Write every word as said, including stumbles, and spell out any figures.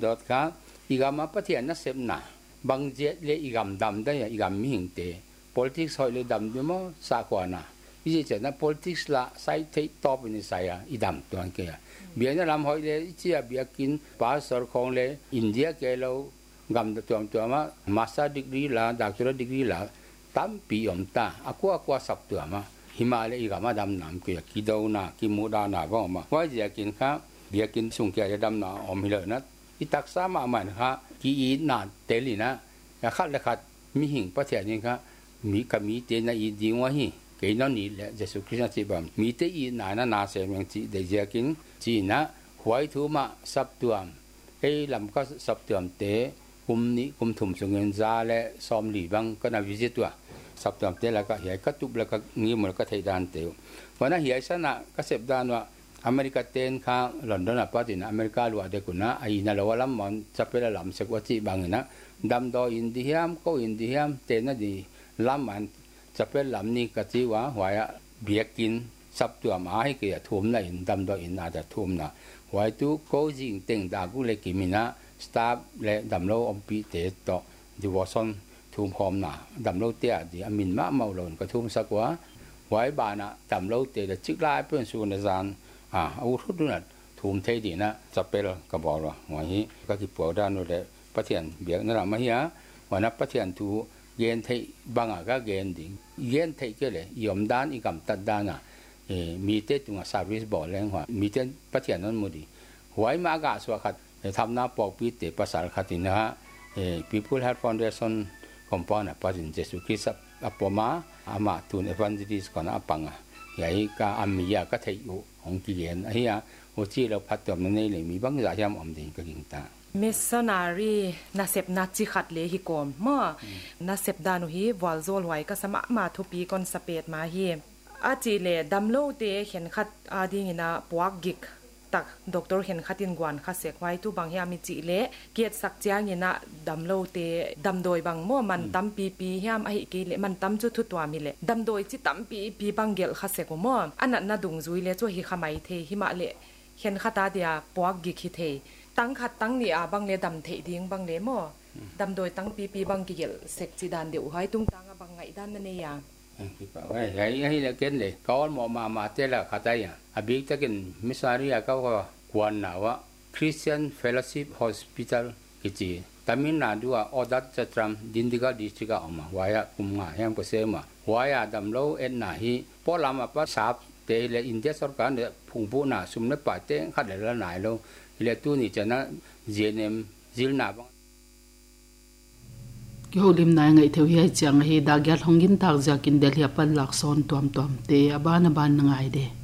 ดอดค่ะอีกามาประเทศนั้นเสพหนาบางเจเลอีกามดำได้อีกามมีหิงเต politics หอยเลยดำด้วยมั้งสากว่านะอีเจจะนั้น politics ละใส่ที่ท็อปนี่ใส่อะอีดำตัวนั้นเกย์เบียร์นั้นลำหอยเลยอีเจียเบียร์กินภาษาของเลยอินเดียเกเรากำตัวตัวมา master degree ละ doctorate degree ละตั้มปีอมตาอะกัวกัวสับตัวมาหิมาเลยอีกามาดำน้ำเกย์กิดเอาหน้ากิมูดาหน้าบ้างมาว่าจะกินข้าวเบียร์กินสุ่งเกย์จะดำหน้าอมหิเลยนะอีตักซ้ำมาเหมือนค่ะกีอีหน้าเตลินะอยากขัดเลยขัดมีหิงประเทศนี้ค่ะมีกับมีเตนอีดีว่าหิเกี่ยนนี่แหละจะสุขิสันติบามมีเตอีหน้านั้นนาเสียงจีเดียกินจีนะหวยทุ่มสับตัวเอ้ลำก็สับตัวเตะกุมนี้กุมถุ่มส่งเงินซาและซ้อมหลีบังก็น่าวิจิตตัวสับตัวเตะแล้วก็เหี่ยก็ตุบแล้วก็งี้มันก็ไทยดานเตะวันนั้นเหี่ยชนะก็เสพดานว่าอเมริกาเต้นข้างลอนดอนอ่ะป้าตินะอเมริกาลัวเด็กคนน่ะไอ้นั่นเราว่าลำมันจะเป็นลำสักว่าจีบางนะดำดออินเดียมก็อินเดียมเต้นนั่นดีลำมันจะเป็นลำนี้ก็จีว่าหวยเบียกินสับตัวมาให้เกี่ยทุ่มนะอินดำดออินอาจจะทุ่มนะหวยตู้ก็จิงเต็งดากุเล็กกิมินะสตาร์และดำโลอมปีเตะต่อดิวอสันทุ่มพร้อมนะดำโลเตะดีอามินมะเมาหล่นก็ทุ่มสักว่าหวยบานะดำโลเตะจิกลายเป็นส่วนในจานอ่าอาวุธดุนัดทุ่มเทดีนะจะเป็นกระบอกว่าวันนี้ก็ที่ปวดด้านนู้นเลยประเทศเบียกนั่นแหละมาเฮียวันนั้นประเทศทูเย็นไทยบางอ่ะก็เย็นดิ่งเย็นไทยก็เลยยอมด้านอีกคำตัดด้านอ่ะเออมีเตตุงอ่ะซาร์วิสบอลแรงกว่ามีเตประเทศนั้นหมดดีหวยมากาสวะขัดทำหน้าปอกปีเตภาษาขัดนะฮะเออ People Health Foundation คอมพอนอ่ะประเทศเจสุคริสต์อัปปมาอามาตุนเอวันเจลิสก่อนอ่ะปังอ่ะใหญ่ก็อามีอ่ะก็ไทยอยู่ของกิเลนไอ้เหี้ยหัวที่เราพัดตัวมันนี่เลยมีบางอย่างที่มันอมดีก็กินตามิสซนารีนาเซปนาจิขัดเลฮิกอมมานาเซปดานุฮีวอลโซลไว้ก็สมัครมาทุปีก่อนสเปดมาฮีอาจีเลดัมโลเตเห็นขัดอาดิงินาปวกกิกตักด็อกเตอร์เห็นขัดินกวนขัดเสกไว้ทุบางเฮียมิจิเลเกียรติสักเจียงินาดัมโลเตดัมโดยบางมั่วมันตั้มปีปีเฮียมไอกิเลมันตั้มจุดทุตัวมิเลดัมโดยจิตั้มปีปีบางเกลขัดเสกมั่วอันนั้นนาดุงจุยเลจ่วยฮิขมายเทฮิมาเลเห็นขัดตาเดียปวกกิกฮิเทตั้งขัดตั้งนี่อาบางเลดำเทดิ้งบางเลมั่วดำโดยตั้งปีปีบางกิเกลเสกจีดานเดียวให้ตุ้งตังบางไงด้านนั่นเองคิดว่าไอ้ไอ้ไอ้เรื่องเลยเขาหมอมามาเจริญขัดใจอ่ะอภิจะกินมิสซารีเขาก็กวนนะว่า Christian Fellowship Hospital กิจแต่มีนาดูว่าออดัตจะทำดินดิกาดิสติกาออกมาว่าอย่างกุมงาอย่างก็เสมาว่าอย่างดำโลเอ็นนาฮีพอลามาปัสสาวะเตเลอินเดียสกัดเนี่ยพุ่งปูน่ะสมนับปัตเตงขัดเลยละไหนแล้วเลตัวนี้จะน่ะเจเนมจิลนาบังกิโฮลิมนายไงเทวีให้จังให้ดาแกลฮงกินตากจากินเดลียปันลักซอนตัวมตัวมเตอบ้านบ้านง่ายเด